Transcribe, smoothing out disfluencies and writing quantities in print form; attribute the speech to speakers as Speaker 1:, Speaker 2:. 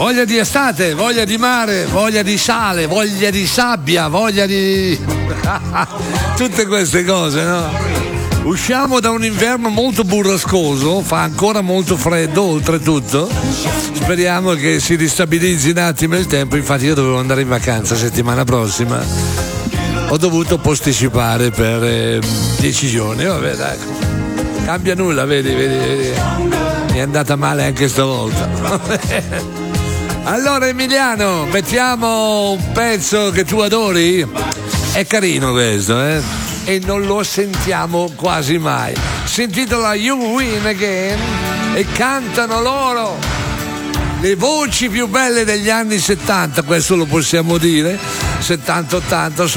Speaker 1: Voglia di estate, voglia di mare, voglia di sale, voglia di sabbia, voglia di tutte queste cose, no? Usciamo da un inverno molto burrascoso, fa ancora molto freddo oltretutto. Speriamo che si ristabilizzi un attimo il tempo. Infatti io dovevo andare in vacanza settimana prossima, ho dovuto posticipare per decisione. Vabbè, dai, cambia nulla, vedi, è andata male anche stavolta. Allora Emiliano, mettiamo un pezzo che tu adori. È carino questo, e non lo sentiamo quasi mai. Si intitola You Win Again e cantano loro le voci più belle degli anni 70, questo lo possiamo dire, 70-80.